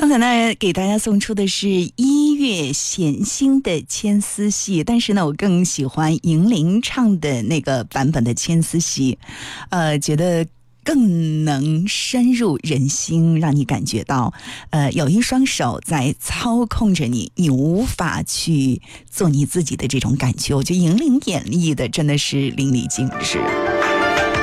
刚才呢，给大家送出的是1月弦心的牵丝戏，但是呢，我更喜欢银铃唱的那个版本的牵丝戏，觉得更能深入人心，让你感觉到，有一双手在操控着你，你无法去做你自己的这种感觉。我觉得银铃演绎的真的是淋漓尽致。